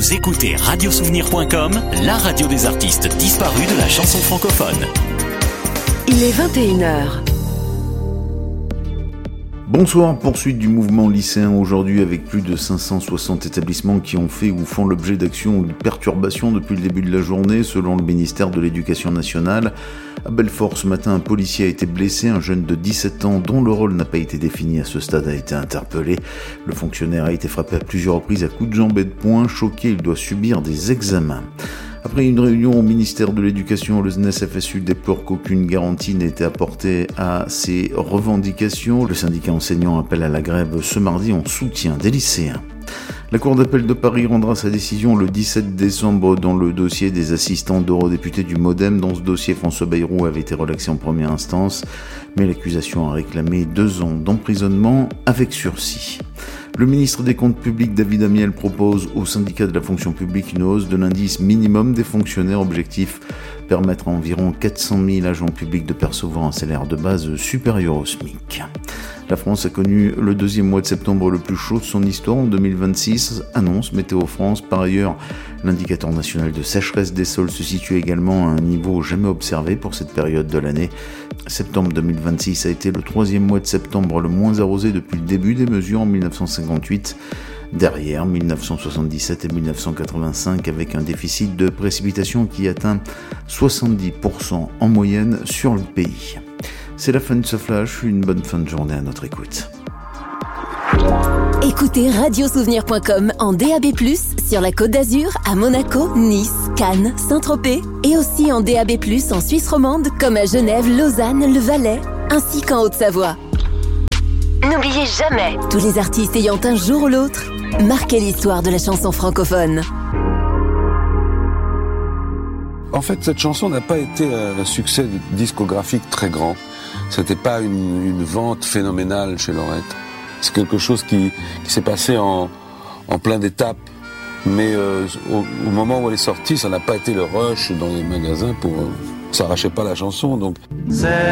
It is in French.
Vous écoutez radiosouvenir.com, la radio des artistes disparus de la chanson francophone. Il est 21h. Bonsoir, poursuite du mouvement lycéen aujourd'hui avec plus de 560 établissements qui ont fait ou font l'objet d'actions ou de perturbations depuis le début de la journée selon le ministère de l'Éducation nationale. À Belfort ce matin, un policier a été blessé, un jeune de 17 ans dont le rôle n'a pas été défini à ce stade a été interpellé. Le fonctionnaire a été frappé à plusieurs reprises à coups de jambe et de poing, choqué, il doit subir des examens. Après une réunion au ministère de l'Éducation, le SNES-FSU déplore qu'aucune garantie n'a été apportée à ses revendications. Le syndicat enseignant appelle à la grève ce mardi en soutien des lycéens. La Cour d'appel de Paris rendra sa décision le 17 décembre dans le dossier des assistants d'eurodéputés du MoDem. Dans ce dossier, François Bayrou avait été relaxé en première instance, mais l'accusation a réclamé 2 ans d'emprisonnement avec sursis. Le ministre des Comptes publics, David Amiel, propose au syndicat de la fonction publique une hausse de l'indice minimum des fonctionnaires. Objectif, permettre à environ 400 000 agents publics de percevoir un salaire de base supérieur au SMIC. La France a connu le deuxième mois de septembre le plus chaud de son histoire en 2026, annonce Météo France. Par ailleurs, l'indicateur national de sécheresse des sols se situe également à un niveau jamais observé pour cette période de l'année. Septembre 2026 a été le troisième mois de septembre le moins arrosé depuis le début des mesures en 1958. Derrière 1977 et 1985 avec un déficit de précipitations qui atteint 70% en moyenne sur le pays. C'est la fin de ce flash, une bonne fin de journée à notre écoute. Écoutez radiosouvenir.com en DAB+, sur la Côte d'Azur, à Monaco, Nice, Cannes, Saint-Tropez et aussi en DAB+, en Suisse romande comme à Genève, Lausanne, le Valais, ainsi qu'en Haute-Savoie. N'oubliez jamais, tous les artistes ayant un jour ou l'autre marqué l'histoire de la chanson francophone. En fait, cette chanson n'a pas été un succès discographique très grand. C'était pas une vente phénoménale chez Lorette. C'est quelque chose qui s'est passé en plein d'étapes. Mais au moment où elle est sortie, ça n'a pas été le rush dans les magasins pour... ça arrachait pas la chanson, donc...